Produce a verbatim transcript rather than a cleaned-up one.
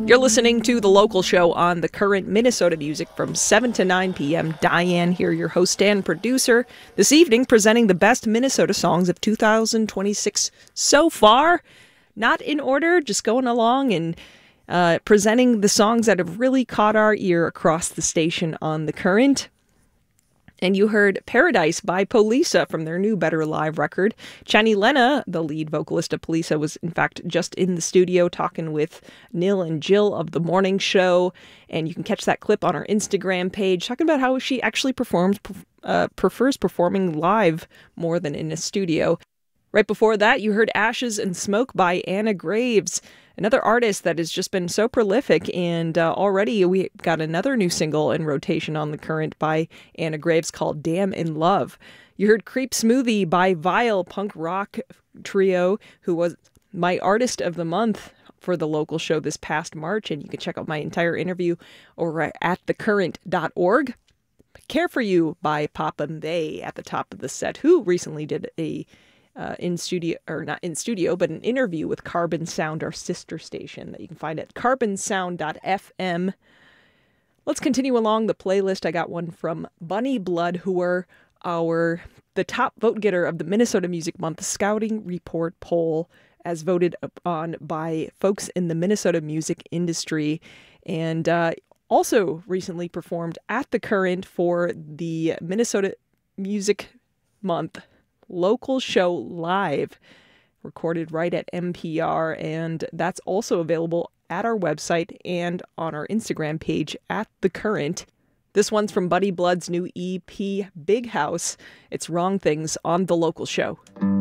You're listening to The Local Show on The Current, Minnesota Music from seven to nine p.m. Diane here, your host and producer, this evening presenting the best Minnesota songs of two thousand twenty-six so far. Not in order, just going along and uh, presenting the songs that have really caught our ear across the station on The Current. And you heard Paradise by Polisa from their new Better Live record. Chani Lena, the lead vocalist of Polisa, was in fact just in the studio talking with Neil and Jill of The Morning Show. And you can catch that clip on our Instagram page, talking about how she actually performs, uh, prefers performing live more than in a studio. Right before that, you heard Ashes and Smoke by Anna Graves, another artist that has just been so prolific, and uh, already we got another new single in rotation on The Current by Anna Graves called Damn in Love. You heard Creep Smoothie by Vile, punk rock trio, who was my artist of the month for the local show this past March, and you can check out my entire interview over at the current dot org. Care for You by Pop and They at the top of the set, who recently did a Uh, in studio, or not in studio, but an interview with Carbon Sound, our sister station, that you can find at carbon sound dot f m. Let's continue along the playlist. I got one from Bunny Blood, who were our the top vote getter of the Minnesota Music Month Scouting Report poll, as voted on by folks in the Minnesota music industry, and uh, also recently performed at The Current for the Minnesota Music Month Local Show Live, recorded right at M P R, and that's also available at our website and on our Instagram page at The Current. This one's from Buddy Blood's new E P, Big House. It's Wrong Things on The Local Show.